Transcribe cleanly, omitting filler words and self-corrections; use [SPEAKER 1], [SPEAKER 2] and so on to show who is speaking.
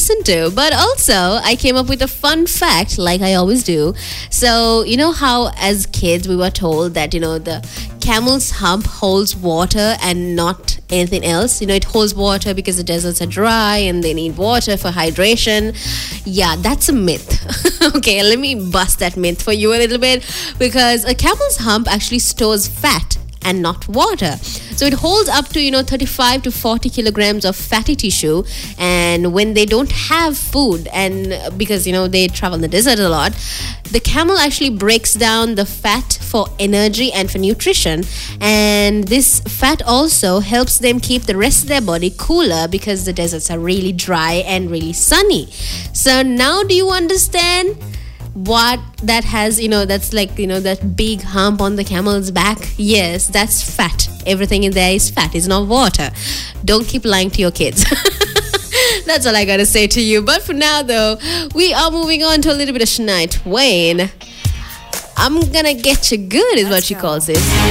[SPEAKER 1] listen to. But also, I came up with a fun fact, like I always do. So, you know how as kids we were told that, the camel's hump holds water and not anything else. It holds water because the deserts are dry and they need water for hydration. Yeah, that's a myth. Okay, let me bust that myth for you a little bit, because a camel's hump actually stores fat and not water. So it holds up to 35 to 40 kilograms of fatty tissue, and when they don't have food, and because they travel in the desert a lot, the camel actually breaks down the fat for energy and for nutrition, and this fat also helps them keep the rest of their body cooler because the deserts are really dry and really sunny. So now do you understand what that has, that's like, that big hump on the camel's back? Yes, that's fat. Everything in there is fat. It's not water. Don't keep lying to your kids. That's all I gotta say to you. But for now, though, we are moving on to a little bit of Shania Twain. I'm gonna get you good is what she calls it.